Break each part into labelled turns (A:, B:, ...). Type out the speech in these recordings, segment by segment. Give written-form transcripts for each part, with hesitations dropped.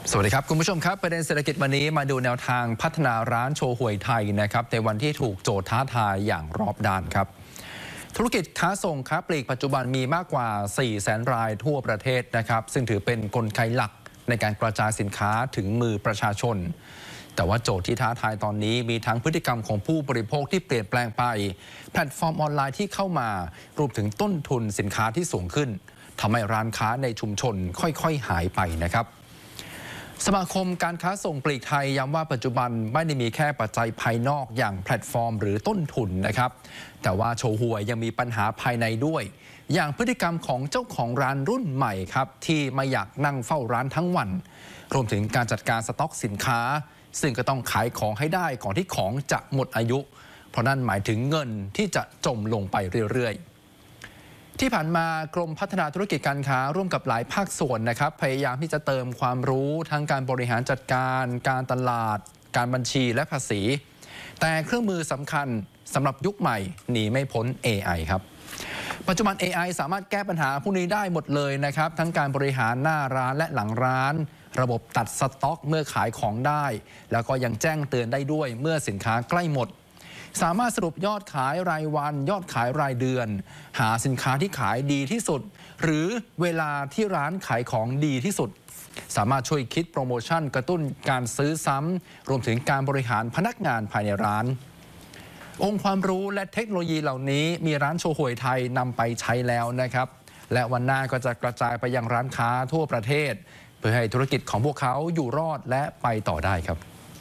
A: สวัสดีครับคุณผู้ชมครับประเด็นเศรษฐกิจวันนี้มาดูแนวทางพัฒนาร้านโชห่วยไทยนะครับในวันที่ถูกโจทย์ท้าทายอย่างรอบด้านครับธุรกิจค้าส่งค้าปลีกปัจจุบันมีมากกว่า 400,000 รายทั่วประเทศนะครับซึ่งถือเป็นกลไกหลักในการกระจายสินค้าถึงมือประชาชนแต่ว่าโจทย์ที่ท้าทายตอนนี้มีทั้งพฤติกรรมของผู้บริโภคที่เปลี่ยนแปลงไปแพลตฟอร์มออนไลน์ที่เข้ามารวมถึงต้นทุนสินค้าที่สูงขึ้นทำให้ร้านค้าในชุมชนค่อยๆหายไปนะครับสมาคมการค้าส่งปลีกไทยย้ำว่าปัจจุบันไม่ได้มีแค่ปัจจัยภายนอกอย่างแพลตฟอร์มหรือต้นทุนนะครับแต่ว่าโชห่วยยังมีปัญหาภายในด้วยอย่างพฤติกรรมของเจ้าของร้านรุ่นใหม่ครับที่ไม่อยากนั่งเฝ้าร้านทั้งวันรวมถึงการจัดการสต็อกสินค้าซึ่งก็ต้องขายของให้ได้ก่อนที่ของจะหมดอายุเพราะนั่นหมายถึงเงินที่จะจมลงไปเรื่อยๆที่ผ่านมากรมพัฒนาธุรกิจการค้าร่วมกับหลายภาคส่วนนะครับพยายามที่จะเติมความรู้ทั้งการบริหารจัดการการตลาดการบัญชีและภาษีแต่เครื่องมือสำคัญสำหรับยุคใหม่หนีไม่พ้น AI ครับปัจจุบัน AI สามารถแก้ปัญหาพวกนี้ได้หมดเลยนะครับทั้งการบริหารหน้าร้านและหลังร้านระบบตัดสต็อกเมื่อขายของได้แล้วก็ยังแจ้งเตือนได้ด้วยเมื่อสินค้าใกล้หมดสามารถสรุปยอดขายรายวันยอดขายรายเดือนหาสินค้าที่ขายดีที่สุดหรือเวลาที่ร้านขายของดีที่สุดสามารถช่วยคิดโปรโมชั่นกระตุ้นการซื้อซ้ำรวมถึงการบริหารพนักงานภายในร้านองค์ความรู้และเทคโนโลยีเหล่านี้มีร้านโชห่วยไทยนำไปใช้แล้วนะครับและวันหน้าก็จะกระจายไปยังร้านค้าทั่วประเทศเพื่อให้ธุรกิจของพวกเขาอยู่รอดและไปต่อได้ครับ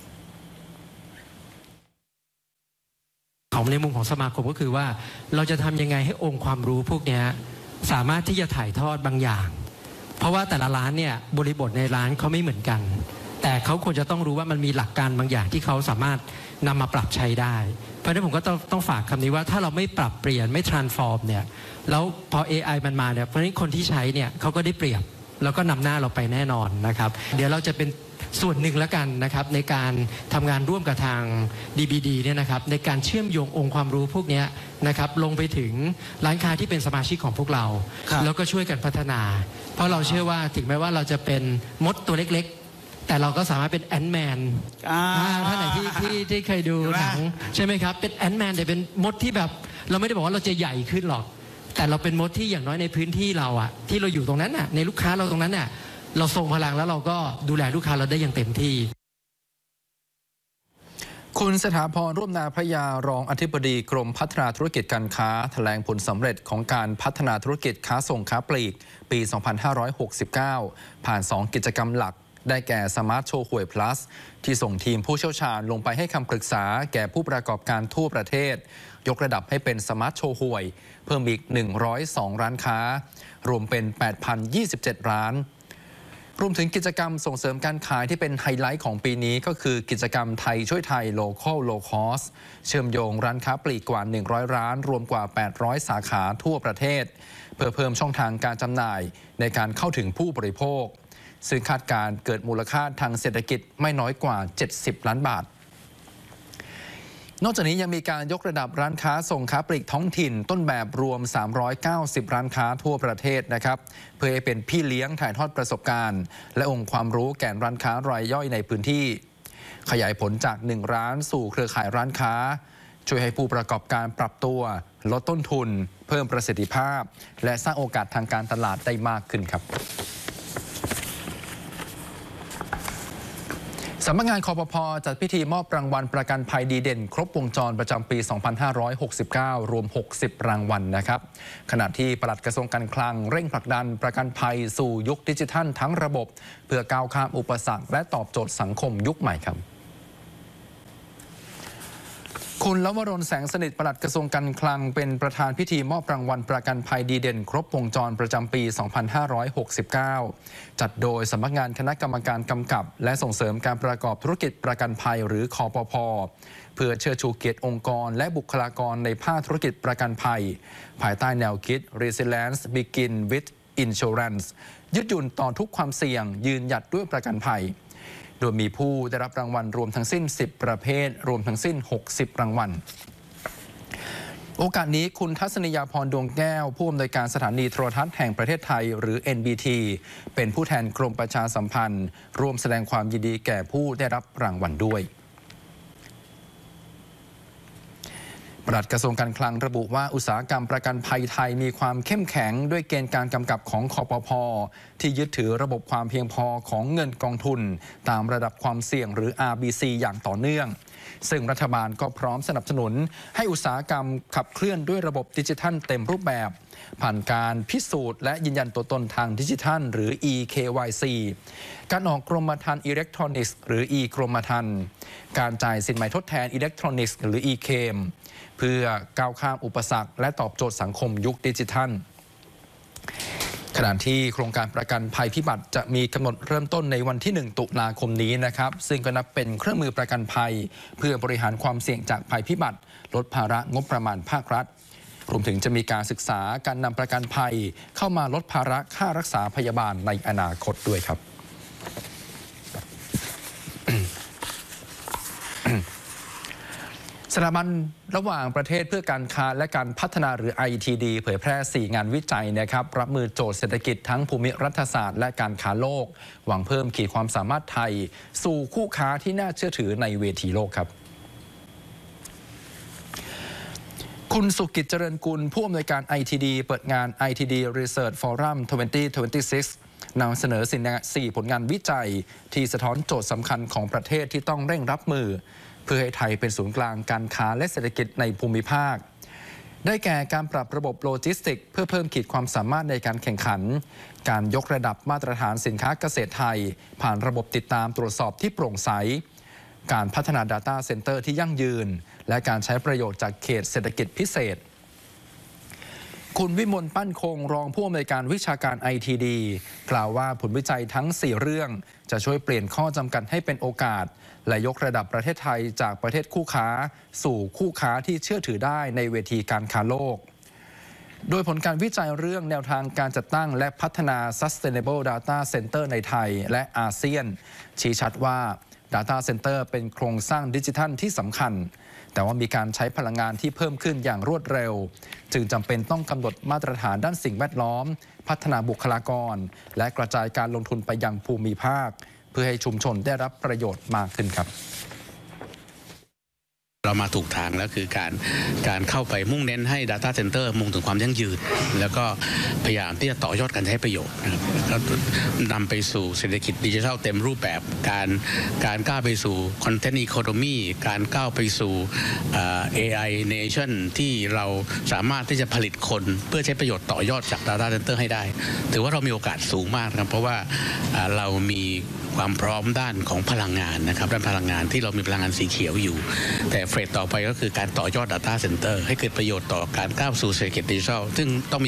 B: ในมุมของสมาคมก็คือว่าเราจะทำยังไงให้องค์ความรู้พวกนี้สามารถที่จะถ่ายทอดบางอย่างเพราะว่าแต่ละร้านเนี่ยบริบทในร้านเขาไม่เหมือนกันแต่เขาควรจะต้องรู้ว่ามันมีหลักการบางอย่างที่เขาสามารถนำมาปรับใช้ได้เพราะฉะนั้นผมก็ต้องฝากคำนี้ว่าถ้าเราไม่ปรับเปลี่ยนไม่ transform เนี่ยแล้วพอ AI มันมาเนี่ยเพราะฉะนั้นคนที่ใช้เนี่ยเขาก็ได้เปรียบแล้วก็นำหน้าเราไปแน่นอนนะครับเดี๋ยวเราจะเป็นส่วนหนึ่งแล้วกันนะครับในการทำงานร่วมกับทาง DBD เนี่ยนะครับในการเชื่อมโยงองค์ความรู้พวกนี้นะครับลงไปถึงร้านค้าที่เป็นสมาชิกของพวกเราแล้วก็ช่วยกันพัฒนาเพราะเราเชื่อว่าถึงแม้ว่าเราจะเป็นมดตัวเล็กๆแต่เราก็สามารถเป็นแอนด์แมนท่านไหนที่เคยดูหนังใช่ไหมครับเป็นแอนด์แมนแต่เป็นมดที่แบบเราไม่ได้บอกว่าเราจะใหญ่ขึ้นหรอกแต่เราเป็นมดที่อย่างน้อยในพื้นที่เราอะที่เราอยู่ตรงนั้นอะในลูกค้าเราตรงนั้นอะเราทรงพลังแล้วเราก็ดูแลลูกค้าเราได้อย่างเต็มที่
A: คุณสถาพรร่วมนาพระยารองอธิบดีกรมพัฒนาธุรกิจการค้าแถลงผลสำเร็จของการพัฒนาธุรกิจค้าส่งค้าปลีกปี 2569 ผ่าน 2 กิจกรรมหลักได้แก่สมาร์ทโชห่วย plus ที่ส่งทีมผู้เชี่ยวชาญลงไปให้คำปรึกษาแก่ผู้ประกอบการทั่วประเทศยกระดับให้เป็นสมาร์ทโชห่วยเพิ่มอีก102ร้านค้ารวมเป็น 8,027 ร้านรวมถึงกิจกรรมส่งเสริมการขายที่เป็นไฮไลท์ของปีนี้ก็คือกิจกรรมไทยช่วยไทย Local Low Cost เชื่อมโยงร้านค้าปลีกกว่า100ร้านรวมกว่า800สาขาทั่วประเทศเพื่อเพิ่มช่องทางการจำหน่ายในการเข้าถึงผู้บริโภคซึ่งคาดการเกิดมูลค่าทางเศรษฐกิจไม่น้อยกว่า70ล้านบาทนอกจากนี้ยังมีการยกระดับร้านค้าส่งค้าปลีกท้องถิ่นต้นแบบรวม390ร้านค้าทั่วประเทศนะครับเพื่อให้เป็นพี่เลี้ยงถ่ายทอดประสบการณ์และองค์ความรู้แก่ร้านค้ารายย่อยในพื้นที่ขยายผลจาก1ร้านสู่เครือข่ายร้านค้าช่วยให้ผู้ประกอบการปรับตัวลดต้นทุนเพิ่มประสิทธิภาพและสร้างโอกาสทางการตลาดได้มากขึ้นครับสำนักงานคปภ.จัดพิธีมอบรางวัลประกันภัยดีเด่นครบวงจรประจำปี 2569 รวม 60 รางวัลนะครับขณะที่ปลัดกระทรวงการคลังเร่งผลักดันประกันภัยสู่ยุคดิจิทัลทั้งระบบเพื่อก้าวข้ามอุปสรรคและตอบโจทย์สังคมยุคใหม่ครับคุณลวรน แสงสนิทปลัดกระทรวงการคลังเป็นประธานพิธีมอบรางวัลประกันภัยดีเด่นครบวงจรประจำปี 2569 จัดโดยสำนักงานคณะกรรมการกำกับและส่งเสริมการประกอบธุรกิจประกันภัยหรือคปภ.เพื่อเชิดชูเกียรติองค์กรและบุคลากรในภาคธุรกิจประกันภัยภายใต้แนวคิด Resilience Begin with Insurance ยืดหยุ่นต่อทุกความเสี่ยงยืนหยัดด้วยประกันภัยโดยมีผู้ได้รับรางวัลรวมทั้งสิ้น10ประเภทรวมทั้งสิ้น60รางวัลโอกาสนี้คุณทัศนียาพรดวงแก้วผู้อำนวยการสถานีโทรทัศน์แห่งประเทศไทยหรือ NBT เป็นผู้แทนกรมประชาสัมพันธ์ร่วมแสดงความยินดีแก่ผู้ได้รับรางวัลด้วยปลัดกระทรวงการคลังระบุว่าอุตสาหกรรมประกันภัยไทยมีความเข้มแข็งด้วยเกณฑ์การกำกับของคปภ.ที่ยึดถือระบบความเพียงพอของเงินกองทุนตามระดับความเสี่ยงหรือ RBC อย่างต่อเนื่องซึ่งรัฐบาลก็พร้อมสนับสนุนให้อุตสาหกรรมขับเคลื่อนด้วยระบบดิจิทัลเต็มรูปแบบผ่านการพิสูจน์และยืนยันตัวตนทางดิจิทัลหรือ eKYC การออกกรมธรรม์อิเล็กทรอนิกส์หรือ กรมธรรม์การจ่ายสินไหมทดแทนอิเล็กทรอนิกส์หรือ เคมเพื่อก้าวข้ามอุปสรรคและตอบโจทย์สังคมยุคดิจิทัลขณะที่โครงการประกันภัยพิบัติจะมีกำหนดเริ่มต้นในวันที่ 1 ตุลาคมนี้นะครับซึ่งก็นับเป็นเครื่องมือประกันภัยเพื่อบริหารความเสี่ยงจากภัยพิบัติลดภาระงบประมาณภาครัฐรวมถึงจะมีการศึกษาการนำประกันภัยเข้ามาลดภาระค่ารักษาพยาบาลในอนาคตด้วยครับ สถาบันระหว่างประเทศเพื่อการค้าและการพัฒนาหรือ ITD เผยแพร่ 4 งานวิจัยนะครับรับมือโจทย์เศรษฐกิจทั้งภูมิรัฐศาสตร์และการค้าโลกหวังเพิ่มขีดความสามารถไทยสู่คู่ค้าที่น่าเชื่อถือในเวทีโลกครับคุณสุกิจเจริญกุลผู้อำนวยการ ITD เปิดงาน ITD Research Forum 2026 นำเสนอ4 ผลงานวิจัยที่สะท้อนโจทย์สำคัญของประเทศที่ต้องเร่งรับมือเพื่อให้ไทยเป็นศูนย์กลางการค้าและเศรษฐกิจในภูมิภาคได้แก่การปรับระบบโลจิสติกเพื่อเพิ่มขีดความสามารถในการแข่งขันการยกระดับมาตรฐานสินค้าเกษตรไทยผ่านระบบติดตามตรวจสอบที่โปร่งใสการพัฒนา Data Center ที่ยั่งยืนและการใช้ประโยชน์จากเขตเศรษฐกิจพิเศษคุณวิมลปั้นคงรองผู้อำนวยการวิชาการ ITD กล่าวว่าผลวิจัยทั้ง 4 เรื่องจะช่วยเปลี่ยนข้อจำกัดให้เป็นโอกาสและยกระดับประเทศไทยจากประเทศคู่ค้าสู่คู่ค้าที่เชื่อถือได้ในเวทีการค้าโลกโดยผลการวิจัยเรื่องแนวทางการจัดตั้งและพัฒนา Sustainable Data Center ในไทยและอาเซียนชี้ชัดว่า Data Center เป็นโครงสร้างดิจิทัลที่สำคัญแต่ว่ามีการใช้พลังงานที่เพิ่มขึ้นอย่างรวดเร็วจึงจำเป็นต้องกำหนดมาตรฐานด้านสิ่งแวดล้อมพัฒนาบุคลากรและกระจายการลงทุนไปยังภูมิภาคเพื่อให้ชุมชนได้รับประโยชน์มากขึ้นครับ
C: เรามาถูกทางแล้วคือการเข้าไปมุ่งเน้นให้ Data Center มุ่งถึงความยั่งยืนแล้วก็พยายามที่จะต่อยอดการใช้ประโยชน์นะครับแล้วนำไปสู่เศรษฐกิจดิจิทัลเต็มรูปแบบการก้าวไปสู่ Content Economy การก้าวไปสู่ AI Nation ที่เราสามารถที่จะผลิตคนเพื่อใช้ประโยชน์ต่อยอดจาก Data Center ให้ได้ถือว่าเรามีโอกาสสูงมากนะครับเพราะว่าเรามีความพร้อมด้านของพลังงานนะครับด้านพลังงานที่เรามีพลังงานสีเขียวอยู่แต่เฟสต่อไปก็คือการต่อยอด Data Center ให้เกิดประโยชน์ต่อการก้าวสู่เศรษฐกิจดิจิทัลซึ่งต้อง